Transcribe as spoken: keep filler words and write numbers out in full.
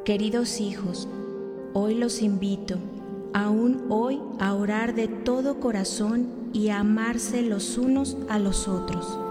Queridos hijos, hoy los invito, aún hoy, a orar de todo corazón y a amarse los unos a los otros.